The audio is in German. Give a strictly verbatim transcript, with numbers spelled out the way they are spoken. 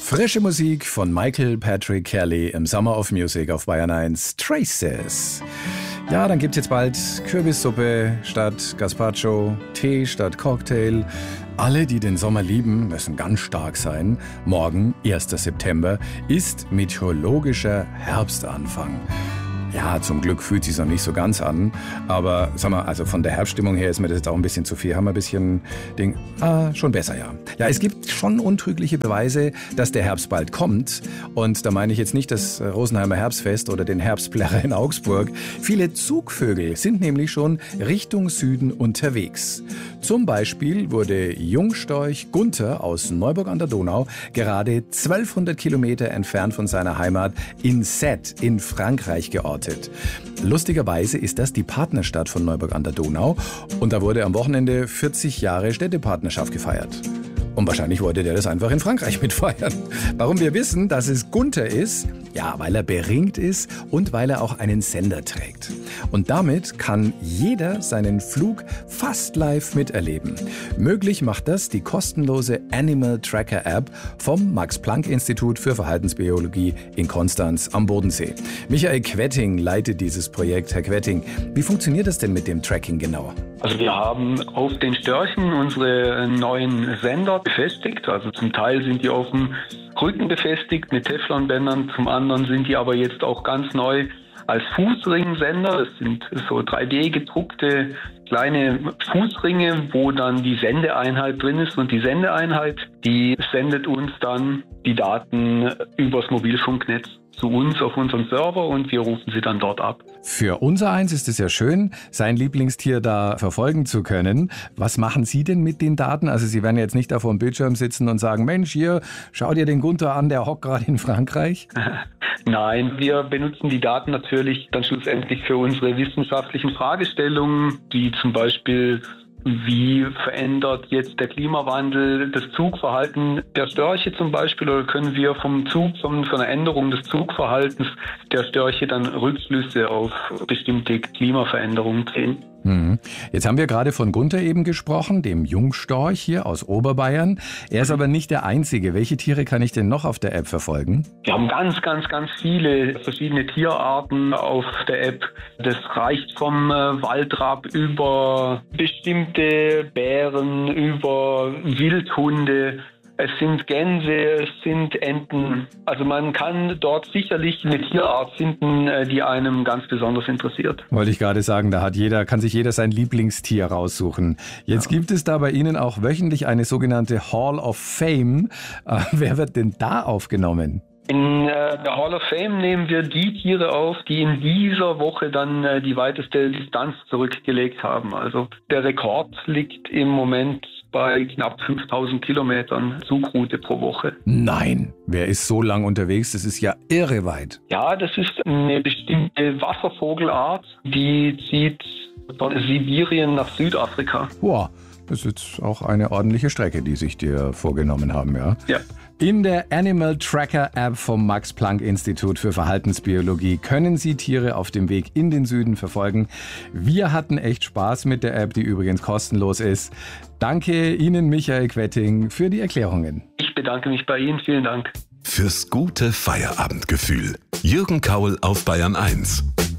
Frische Musik von Michael Patrick Kelly im Summer of Music auf Bayern eins. Traces. Ja, dann gibt's jetzt bald Kürbissuppe statt Gazpacho, Tee statt Cocktail. Alle, die den Sommer lieben, müssen ganz stark sein. Morgen, erster September, ist meteorologischer Herbstanfang. Ja, zum Glück fühlt es sich noch nicht so ganz an. Aber sag mal, also von der Herbststimmung her ist mir das jetzt auch ein bisschen zu viel. Haben wir ein bisschen Ding. Ah, schon besser, ja. Ja, es gibt schon untrügliche Beweise, dass der Herbst bald kommt. Und da meine ich jetzt nicht das Rosenheimer Herbstfest oder den Herbstplärrer in Augsburg. Viele Zugvögel sind nämlich schon Richtung Süden unterwegs. Zum Beispiel wurde Jungstorch Gunther aus Neuburg an der Donau gerade zwölfhundert Kilometer entfernt von seiner Heimat in Sète in Frankreich geortet. Lustigerweise ist das die Partnerstadt von Neuburg an der Donau und da wurde am Wochenende vierzig Jahre Städtepartnerschaft gefeiert. Und wahrscheinlich wollte der das einfach in Frankreich mitfeiern. Warum wir wissen, dass es Gunther ist? Ja, weil er beringt ist und weil er auch einen Sender trägt. Und damit kann jeder seinen Flug fast live miterleben. Möglich macht das die kostenlose Animal Tracker App vom Max-Planck-Institut für Verhaltensbiologie in Konstanz am Bodensee. Michael Quetting leitet dieses Projekt. Herr Quetting, wie funktioniert das denn mit dem Tracking genau? Also wir haben auf den Störchen unsere neuen Sender befestigt. Also zum Teil sind die auf dem Rücken befestigt mit Teflonbändern, zum anderen sind die aber jetzt auch ganz neu als Fußringsender. Das sind so drei D gedruckte kleine Fußringe, wo dann die Sendeeinheit drin ist. Und die Sendeeinheit, die sendet uns dann die Daten übers Mobilfunknetz zu uns auf unseren Server und wir rufen sie dann dort ab. Für unser eins ist es ja schön, sein Lieblingstier da verfolgen zu können. Was machen Sie denn mit den Daten? Also Sie werden jetzt nicht da vor dem Bildschirm sitzen und sagen, Mensch, hier, schau dir den Gunther an, der hockt gerade in Frankreich. Nein, wir benutzen die Daten natürlich dann schlussendlich für unsere wissenschaftlichen Fragestellungen, die zum Beispiel: Wie verändert jetzt der Klimawandel das Zugverhalten der Störche zum Beispiel? Oder können wir vom Zug, von, von einer Änderung des Zugverhaltens der Störche dann Rückschlüsse auf bestimmte Klimaveränderungen ziehen? Mhm. Jetzt haben wir gerade von Gunther eben gesprochen, dem Jungstorch hier aus Oberbayern. Er ist aber nicht der Einzige. Welche Tiere kann ich denn noch auf der App verfolgen? Wir haben ganz, ganz, ganz viele verschiedene Tierarten auf der App. Das reicht vom äh, Waldrapp über bestimmte Bären, über Wildhunde. Es sind Gänse, es sind Enten. Also man kann dort sicherlich eine Tierart finden, die einem ganz besonders interessiert. Wollte ich gerade sagen, da hat jeder, kann sich jeder sein Lieblingstier raussuchen. Jetzt ja. Gibt es da bei Ihnen auch wöchentlich eine sogenannte Hall of Fame. Äh, wer wird denn da aufgenommen? In äh, der Hall of Fame nehmen wir die Tiere auf, die in dieser Woche dann äh, die weiteste Distanz zurückgelegt haben. Also der Rekord liegt im Moment bei knapp fünftausend Kilometern Zugroute pro Woche. Nein, wer ist so lang unterwegs? Das ist ja irre weit. Ja, das ist eine bestimmte Wasservogelart, die zieht von Sibirien nach Südafrika. Wow, das ist jetzt auch eine ordentliche Strecke, die sich dir vorgenommen haben, ja? Ja. In der Animal Tracker App vom Max-Planck-Institut für Verhaltensbiologie können Sie Tiere auf dem Weg in den Süden verfolgen. Wir hatten echt Spaß mit der App, die übrigens kostenlos ist. Danke Ihnen, Michael Quetting, für die Erklärungen. Ich bedanke mich bei Ihnen. Vielen Dank. Fürs gute Feierabendgefühl. Jürgen Kaul auf Bayern eins.